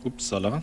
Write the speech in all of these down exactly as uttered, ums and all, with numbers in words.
Upsala.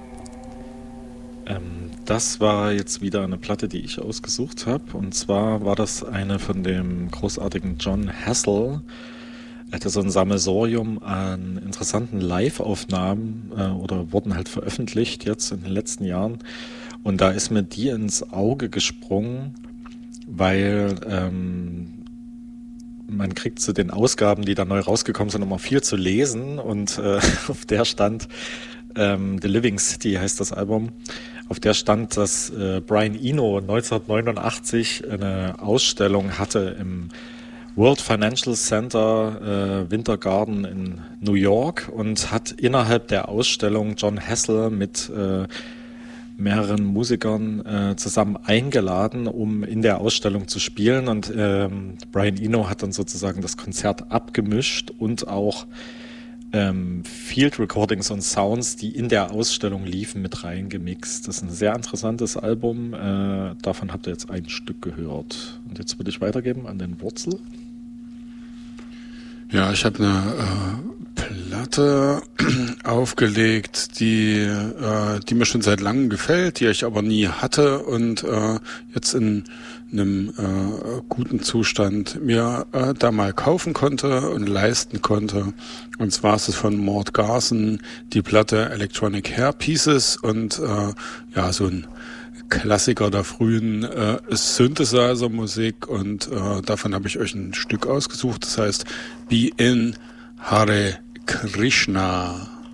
Ähm, das war jetzt wieder eine Platte, die ich ausgesucht habe. Und zwar war das eine von dem großartigen Jon Hassell. Er hatte so ein Sammelsurium an interessanten Live-Aufnahmen äh, oder wurden halt veröffentlicht jetzt in den letzten Jahren. Und da ist mir die ins Auge gesprungen, weil ähm, man kriegt zu den Ausgaben, die da neu rausgekommen sind, immer viel zu lesen. Und äh, auf der stand ähm, The Living City heißt das Album. Auf der stand, dass äh, Brian Eno neunzehnhundertneunundachtzig eine Ausstellung hatte im World Financial Center äh, Winter Garden in New York und hat innerhalb der Ausstellung Jon Hassell mit äh, mehreren Musikern äh, zusammen eingeladen, um in der Ausstellung zu spielen. Und ähm, Brian Eno hat dann sozusagen das Konzert abgemischt und auch ähm, Field Recordings und Sounds, die in der Ausstellung liefen, mit reingemixt. Das ist ein sehr interessantes Album. Äh, davon habt ihr jetzt ein Stück gehört. Und jetzt würde ich weitergeben an den Wurzel. Ja, ich habe eine äh, Platte aufgelegt, die äh, die mir schon seit langem gefällt, die ich aber nie hatte und äh, jetzt in einem äh, guten Zustand mir äh, da mal kaufen konnte und leisten konnte. Und zwar ist es von Mort Garson die Platte Electronic Hair Pieces und äh, ja, so ein Klassiker der frühen äh, Synthesizer-Musik und äh, davon habe ich euch ein Stück ausgesucht, das heißt Be In Hare Krishna.